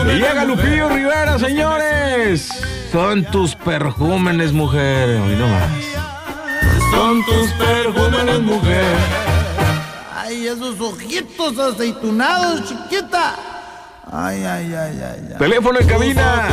Y llega Lupillo Rivera, señores. Son tus perjúmenes, mujer. Hoy no más. Son tus perjúmenes, mujer. Ay, esos ojitos aceitunados, chiquita. Ay. Teléfono en cabina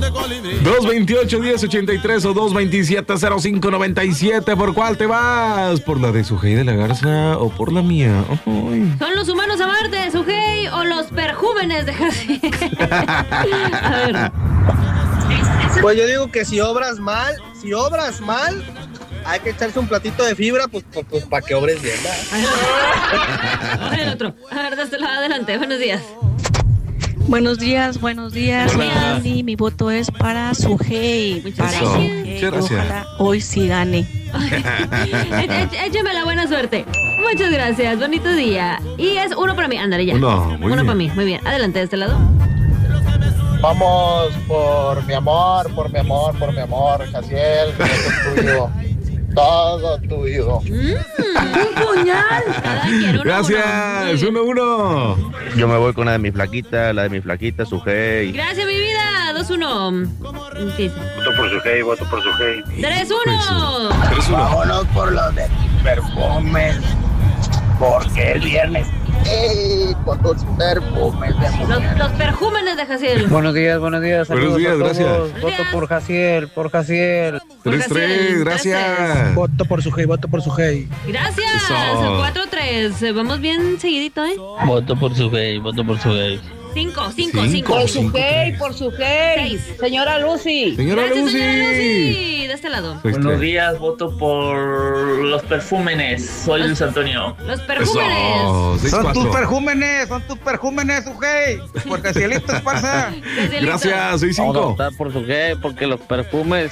228-1083 o 227-0597. ¿Por cuál te vas? ¿Por la de Sujei de la Garza o por la mía? Ay. ¿Son los humanos a Marte, Sujei, o los perjúmenes de Jaciel? A ver. Pues yo digo que si obras mal, hay que echarse un platito de fibra, pues para que obres bien, ¿verdad? Ahora el otro. A ver, de este lado, adelante. Buenos días. Buenos días. Hola. Andy, mi voto es para Sujei. Muchas Para gracias. Sujei. Muchas gracias. Ojalá hoy sí gane. Écheme la buena suerte. Muchas gracias. Bonito día. Y es uno para mí. Ándale, ya. Uno para mí. Muy bien. Adelante, de este lado. Vamos por mi amor, Jaciel, todo tuyo. Un puñal. Cada quien uno. Gracias, 1-1. Yo me voy con la de mi flaquita, Sujei. Gracias, mi vida. 2-1. ¿Qué dice? Voto por Sujei. 3-1. 3-1. Vámonos por los de perfumes, porque el viernes, con los perfumes de mujer. Los perjúmenes de Jaciel. Buenos días. Buenos días, a todos. gracias. Voto por Jaciel. 3-3, gracias. Voto por Sujei. Gracias. Eso. 4-3. Vamos bien seguidito, ¿eh? Voto por Sujei. 5. Por Sujei. Señora Lucy. Señora Gracias, Lucy. señora Lucy. De este lado. Buenos días, voto por los perfúmenes. Soy Luis Antonio. Los perjúmenes. Eso, 6-4. perjúmenes, Sujei, porque Cielito es farsa. Gracias, 6-5. Vamos a votar por Sujei porque los perfumes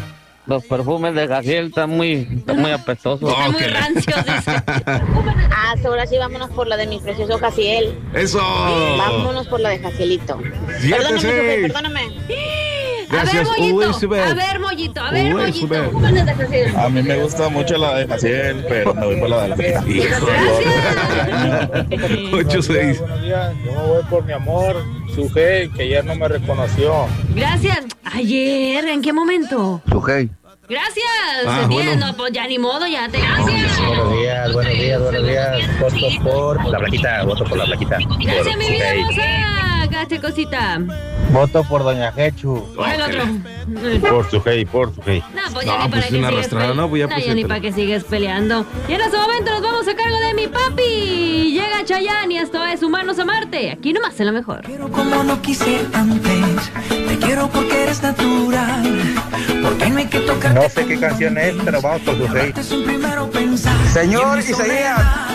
de Jaciel están muy apestosos. Están muy rancios, dice. Ahora sí, vámonos por la de mi precioso Jaciel. Eso. Vámonos por la de Jacielito. 7-6. Perdóname. Gracias. A ver, Mollito. Perjúmenes de Jaciel. A mí me gusta mucho la de Jaciel, pero me voy por la de la flaquita. Gracias. 8-6. Buenos días, yo me voy por mi amor, Sujei, que ayer no me reconoció. Gracias. Ayer, ¿en qué momento? Sujei. Gracias. Bueno. No, pues ya ni modo, ya te gracias. Buenos días. Voto por la flaquita, Gracias, mi vida hermosa. Gaste cosita. Voto por Doña Jechu. El otro. Por Sujei. No, pues ya No, ni pues para es que una sigues arrastrada, ¿no? Pues ya ya ni preséntalo. para que sigues peleando. Y en este momento nos vamos a cargo de mi papi. Llega Chayanne y esto es Humanos a Marte. Aquí nomás en lo mejor. Quiero como no quise antes, te quiero porque eres natural, porque no hay que tocar. No sé qué canción es, pero vamos por Sujei. Sin primero pensar. Señor Isaías.